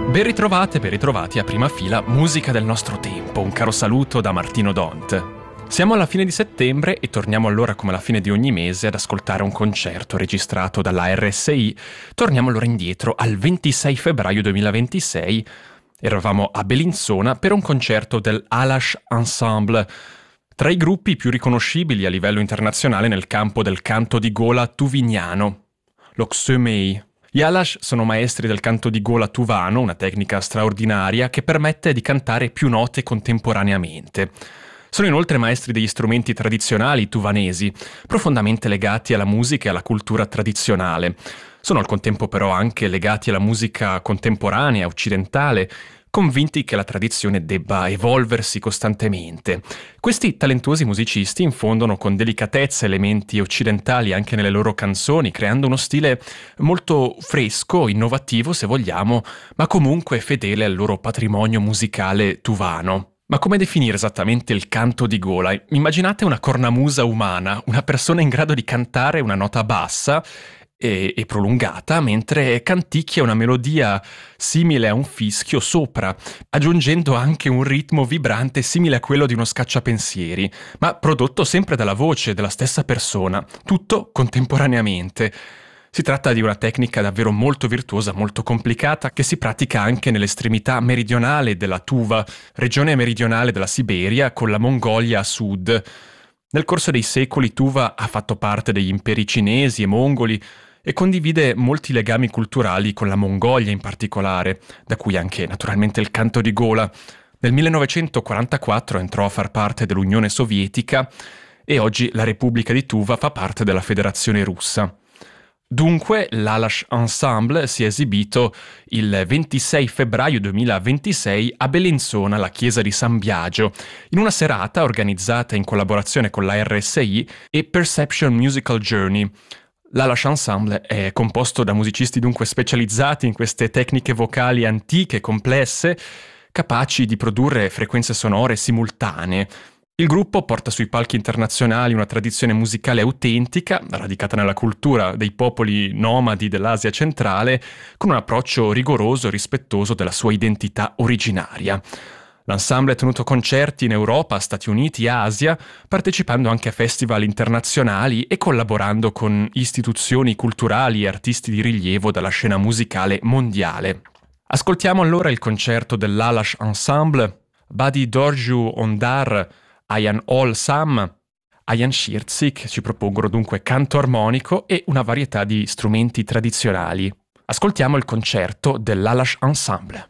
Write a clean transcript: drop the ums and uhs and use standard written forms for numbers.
Ben ritrovati a Prima Fila, musica del nostro tempo. Un caro saluto da Martino Dont. Siamo alla fine di settembre e torniamo allora, come alla fine di ogni mese, ad ascoltare un concerto registrato dalla RSI. Torniamo allora indietro al 26 febbraio 2026. Eravamo a Bellinzona per un concerto del Alash Ensemble, tra i gruppi più riconoscibili a livello internazionale nel campo del canto di gola tuvignano, l'Oxemei. Gli Alash sono maestri del canto di gola tuvano, una tecnica straordinaria che permette di cantare più note contemporaneamente. Sono inoltre maestri degli strumenti tradizionali tuvanesi, profondamente legati alla musica e alla cultura tradizionale. Sono al contempo però anche legati alla musica contemporanea, occidentale, convinti che la tradizione debba evolversi costantemente. Questi talentuosi musicisti infondono con delicatezza elementi occidentali anche nelle loro canzoni, creando uno stile molto fresco, innovativo se vogliamo, ma comunque fedele al loro patrimonio musicale tuvano. Ma come definire esattamente il canto di gola? Immaginate una cornamusa umana, una persona in grado di cantare una nota bassa e prolungata, mentre canticchia una melodia simile a un fischio sopra, aggiungendo anche un ritmo vibrante simile a quello di uno scacciapensieri, ma prodotto sempre dalla voce della stessa persona, tutto contemporaneamente. Si tratta di una tecnica davvero molto virtuosa, molto complicata, che si pratica anche nell'estremità meridionale della Tuva, regione meridionale della Siberia, con la Mongolia a sud. Nel corso dei secoli Tuva ha fatto parte degli imperi cinesi e mongoli e condivide molti legami culturali con la Mongolia in particolare, da cui anche naturalmente il canto di gola. Nel 1944 entrò a far parte dell'Unione Sovietica e oggi la Repubblica di Tuva fa parte della Federazione Russa. Dunque, l'Alash Ensemble si è esibito il 26 febbraio 2026 a Bellinzona, alla chiesa di San Biagio, in una serata organizzata in collaborazione con la RSI e Perception Musical Journey. L'Alash Ensemble è composto da musicisti dunque specializzati in queste tecniche vocali antiche e complesse, capaci di produrre frequenze sonore simultanee. Il gruppo porta sui palchi internazionali una tradizione musicale autentica, radicata nella cultura dei popoli nomadi dell'Asia centrale, con un approccio rigoroso e rispettoso della sua identità originaria. L'ensemble ha tenuto concerti in Europa, Stati Uniti e Asia, partecipando anche a festival internazionali e collaborando con istituzioni culturali e artisti di rilievo della scena musicale mondiale. Ascoltiamo allora il concerto dell'Alash Ensemble, Badi Dorju Ondar, Ayan Ol Sam, Ayan Shirtzik ci propongono dunque canto armonico e una varietà di strumenti tradizionali. Ascoltiamo il concerto dell'Alash Ensemble.